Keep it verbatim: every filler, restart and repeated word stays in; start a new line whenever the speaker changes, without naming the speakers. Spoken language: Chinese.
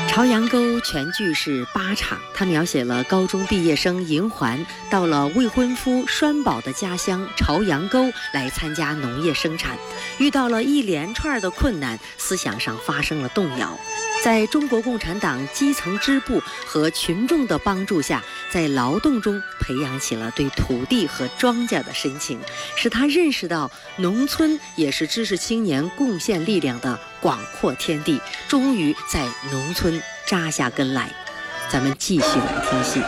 《朝阳沟》全剧是八场，它描写了高中毕业生银环到了未婚夫栓宝的家乡朝阳沟来参加农业生产，遇到了一连串的困难，思想上发生了动摇。在中国共产党基层支部和群众的帮助下，在劳动中培养起了对土地和庄稼的深情，使他认识到农村也是知识青年贡献力量的广阔天地，终于在农村扎下根来。咱们继续来听戏。